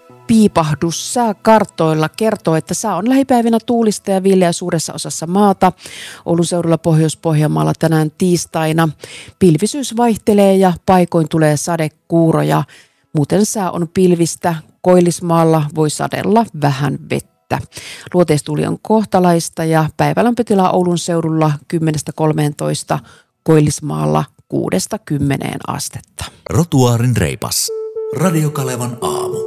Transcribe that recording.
piipahdus sääkartoilla kertoo, että sää on lähipäivinä tuulista ja viileä suuressa osassa maata. Oulun seudulla Pohjois-Pohjanmaalla tänään tiistaina. Pilvisyys vaihtelee ja paikoin tulee sadekuuroja. Muuten sää on pilvistä. Koillismaalla voi sadella vähän vettä. Luoteistuuli on kohtalaista ja päivälämpötila Oulun seudulla 10–13, Koillismaalla 6–10 astetta. Rotuaarin reipas. Radio Kalevan aamu.